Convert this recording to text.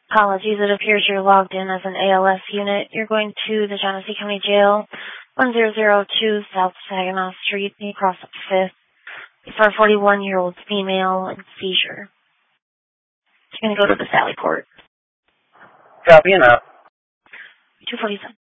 Apologies, it appears you're logged in as an ALS unit. You're going to the Genesee County Jail, 1002 South Saginaw Street, across 5th, for a 41-year-old female and seizure. You're going to go to the Sally Port. Copy and out. 247.